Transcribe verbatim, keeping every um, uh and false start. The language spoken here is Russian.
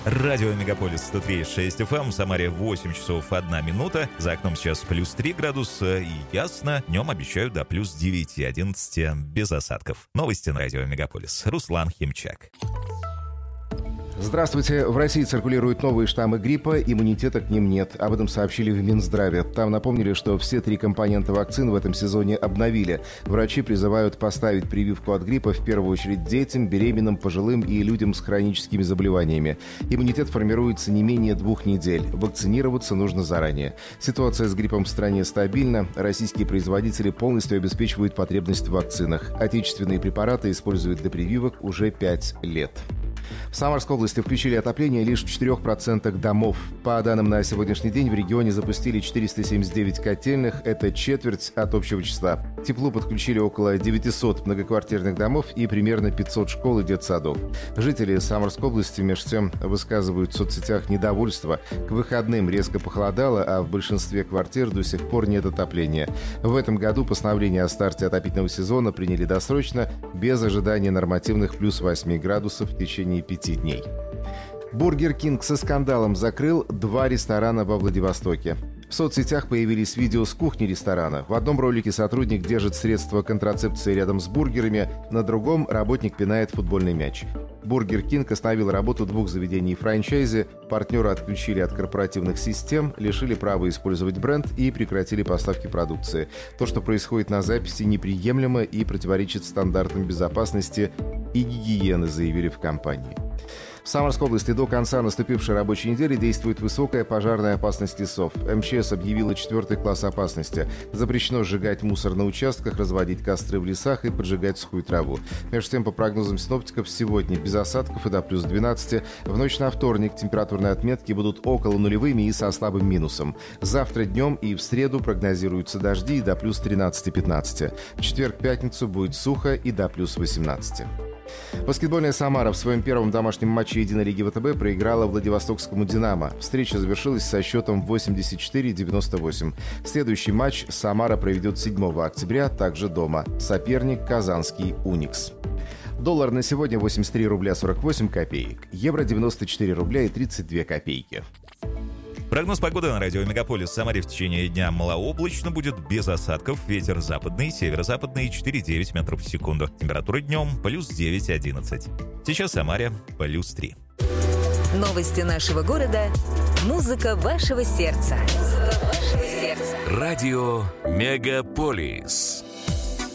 Радио Мегаполис сто три и шесть эф эм, в Самаре восемь часов одна минута, за окном сейчас плюс три градуса и ясно, днем обещают до плюс девять и одиннадцать без осадков. Новости на Радио Мегаполис. Руслан Химчак. Здравствуйте. В России циркулируют новые штаммы гриппа, иммунитета к ним нет. Об этом сообщили в Минздраве. Там напомнили, что все три компонента вакцин в этом сезоне обновили. Врачи призывают поставить прививку от гриппа в первую очередь детям, беременным, пожилым и людям с хроническими заболеваниями. Иммунитет формируется не менее двух недель. Вакцинироваться нужно заранее. Ситуация с гриппом в стране стабильна. Российские производители полностью обеспечивают потребность в вакцинах. Отечественные препараты используют для прививок уже пять лет. В Самарской области включили отопление лишь в четырёх процентах домов. По данным на сегодняшний день в регионе запустили четыреста семьдесят девять котельных, это четверть от общего числа. Теплу подключили около девятисот многоквартирных домов и примерно пятьсот школ и детсадов. Жители Самарской области между тем высказывают в соцсетях недовольство. К выходным резко похолодало, а в большинстве квартир до сих пор нет отопления. В этом году постановление о старте отопительного сезона приняли досрочно, без ожидания нормативных плюс восемь градусов в течение пяти дней. Бургер Кинг со скандалом закрыл два ресторана во Владивостоке. В соцсетях появились видео с кухни ресторана. В одном ролике сотрудник держит средства контрацепции рядом с бургерами, на другом работник пинает футбольный мяч. Бургер Кинг остановил работу двух заведений франчайзи, партнера отключили от корпоративных систем, лишили права использовать бренд и прекратили поставки продукции. То, что происходит на записи, неприемлемо и противоречит стандартам безопасности и гигиены, заявили в компании. В Самарской области до конца наступившей рабочей недели действует высокая пожарная опасность ИСОВ. эм че эс объявила четвертый класс опасности. Запрещено сжигать мусор на участках, разводить костры в лесах и поджигать сухую траву. Между тем, по прогнозам синоптиков, сегодня без осадков и до плюс двенадцати. В ночь на вторник температурные отметки будут около нулевыми и со слабым минусом. Завтра днем и в среду прогнозируются дожди и до плюс тринадцати-пятнадцати. В четверг-пятницу будет сухо и до плюс восемнадцати. Баскетбольная «Самара» в своем первом домашнем матче единой лиги вэ тэ бэ проиграла Владивостокскому «Динамо». Встреча завершилась со счетом восемьдесят четыре девяносто восемь. Следующий матч «Самара» проведет седьмого октября, также дома. Соперник – казанский «Уникс». Доллар на сегодня восемьдесят три рубля сорок восемь копеек. Евро девяносто четыре рубля и тридцать две копейки. Прогноз погоды на радио Мегаполис. В Самаре в течение дня малооблачно, будет без осадков. Ветер западный, северо-западный четыре-девять метров в секунду. Температура днем плюс девять-одиннадцать. Сейчас в Самаре плюс три. Новости нашего города. Музыка вашего сердца. Музыка вашего сердца. Радио Мегаполис.